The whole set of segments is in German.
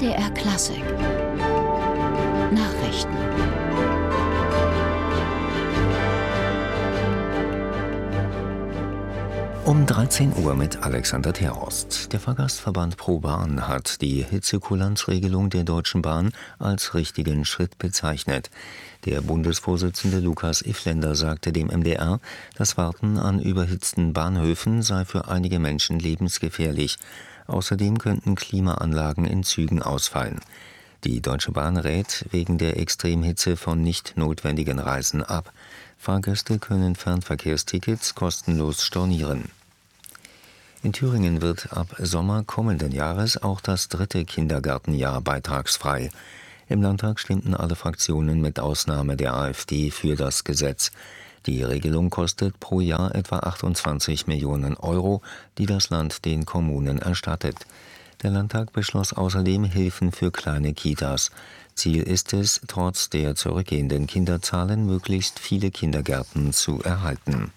MDR Klassik Nachrichten. Um 13 Uhr mit Alexander Terhorst. Der Fahrgastverband ProBahn hat die Hitzekulanzregelung der Deutschen Bahn als richtigen Schritt bezeichnet. Der Bundesvorsitzende Lukas Ifländer sagte dem MDR, das Warten an überhitzten Bahnhöfen sei für einige Menschen lebensgefährlich. Außerdem könnten Klimaanlagen in Zügen ausfallen. Die Deutsche Bahn rät wegen der Extremhitze von nicht notwendigen Reisen ab. Fahrgäste können Fernverkehrstickets kostenlos stornieren. In Thüringen wird ab Sommer kommenden Jahres auch das 3. Kindergartenjahr beitragsfrei. Im Landtag stimmten alle Fraktionen mit Ausnahme der AfD für das Gesetz. Die Regelung kostet pro Jahr etwa 28 Millionen Euro, die das Land den Kommunen erstattet. Der Landtag beschloss außerdem Hilfen für kleine Kitas. Ziel ist es, trotz der zurückgehenden Kinderzahlen möglichst viele Kindergärten zu erhalten.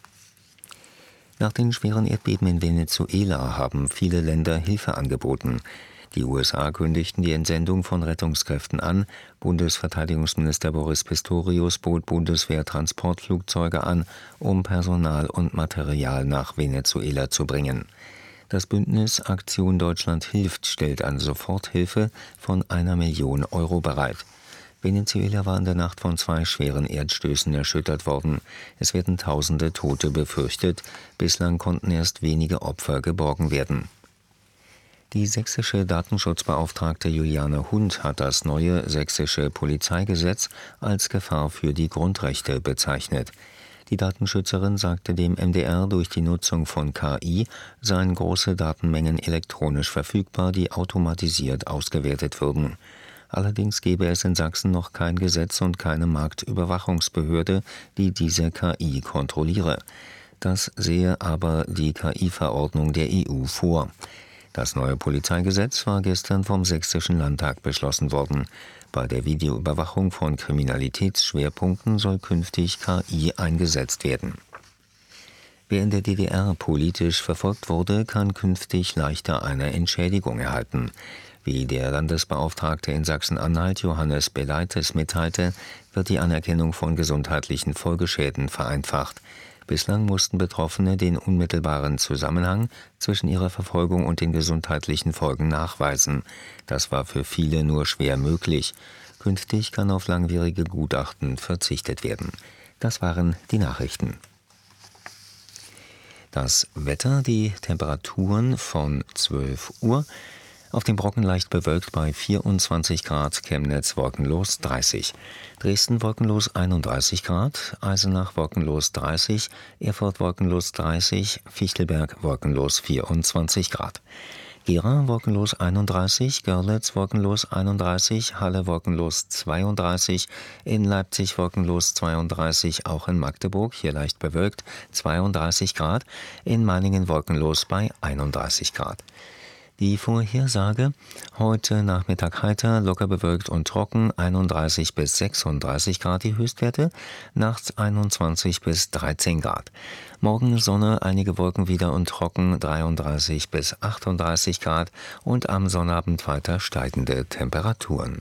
Nach den schweren Erdbeben in Venezuela haben viele Länder Hilfe angeboten. Die USA kündigten die Entsendung von Rettungskräften an. Bundesverteidigungsminister Boris Pistorius bot Bundeswehr-Transportflugzeuge an, um Personal und Material nach Venezuela zu bringen. Das Bündnis Aktion Deutschland hilft stellt eine Soforthilfe von 1 Million Euro bereit. Venezuela war in der Nacht von 2 schweren Erdstößen erschüttert worden. Es werden Tausende Tote befürchtet. Bislang konnten erst wenige Opfer geborgen werden. Die sächsische Datenschutzbeauftragte Juliane Hund hat das neue sächsische Polizeigesetz als Gefahr für die Grundrechte bezeichnet. Die Datenschützerin sagte dem MDR, durch die Nutzung von KI seien große Datenmengen elektronisch verfügbar, die automatisiert ausgewertet würden. Allerdings gebe es in Sachsen noch kein Gesetz und keine Marktüberwachungsbehörde, die diese KI kontrolliere. Das sehe aber die KI-Verordnung der EU vor. Das neue Polizeigesetz war gestern vom Sächsischen Landtag beschlossen worden. Bei der Videoüberwachung von Kriminalitätsschwerpunkten soll künftig KI eingesetzt werden. Wer in der DDR politisch verfolgt wurde, kann künftig leichter eine Entschädigung erhalten. Wie der Landesbeauftragte in Sachsen-Anhalt Johannes Belaites mitteilte, wird die Anerkennung von gesundheitlichen Folgeschäden vereinfacht. Bislang mussten Betroffene den unmittelbaren Zusammenhang zwischen ihrer Verfolgung und den gesundheitlichen Folgen nachweisen. Das war für viele nur schwer möglich. Künftig kann auf langwierige Gutachten verzichtet werden. Das waren die Nachrichten. Das Wetter, die Temperaturen von 12 Uhr. Auf dem Brocken leicht bewölkt bei 24 Grad, Chemnitz wolkenlos 30. Dresden wolkenlos 31 Grad, Eisenach wolkenlos 30, Erfurt wolkenlos 30, Fichtelberg wolkenlos 24 Grad. Gera wolkenlos 31, Görlitz wolkenlos 31, Halle wolkenlos 32, in Leipzig wolkenlos 32, auch in Magdeburg, hier leicht bewölkt, 32 Grad, in Meiningen wolkenlos bei 31 Grad. Die Vorhersage: heute Nachmittag heiter, locker bewölkt und trocken, 31 bis 36 Grad die Höchstwerte, nachts 21 bis 13 Grad. Morgen Sonne, einige Wolken wieder und trocken, 33 bis 38 Grad und am Sonnabend weiter steigende Temperaturen.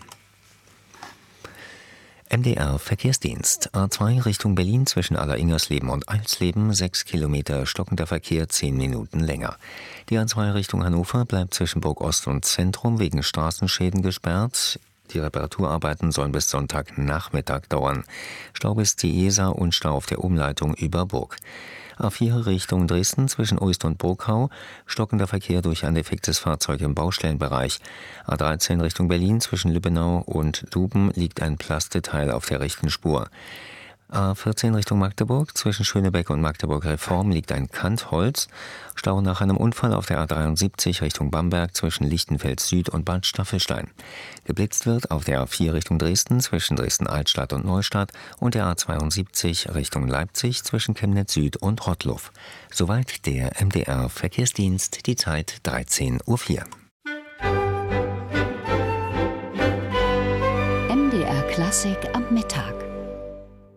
MDR Verkehrsdienst. A2 Richtung Berlin zwischen Alleringersleben und Eilsleben, 6 Kilometer stockender Verkehr, 10 Minuten länger. Die A2 Richtung Hannover bleibt zwischen Burg-Ost und Zentrum wegen Straßenschäden gesperrt. Die Reparaturarbeiten sollen bis Sonntagnachmittag dauern. Stau bis die Isar und Stau auf der Umleitung über Burg. A4 Richtung Dresden zwischen Uist und Burgau, stockender Verkehr durch ein defektes Fahrzeug im Baustellenbereich. A13 Richtung Berlin zwischen Lübbenau und Duben liegt ein Plasteteil auf der rechten Spur. A14 Richtung Magdeburg zwischen Schönebeck und Magdeburg Reform liegt ein Kantholz. Stau nach einem Unfall auf der A73 Richtung Bamberg zwischen Lichtenfeld Süd und Bad Staffelstein. Geblitzt wird auf der A4 Richtung Dresden zwischen Dresden-Altstadt und Neustadt und der A72 Richtung Leipzig zwischen Chemnitz Süd und Rottluff. Soweit der MDR Verkehrsdienst, die Zeit 13:04 Uhr. MDR Klassik am Mittag.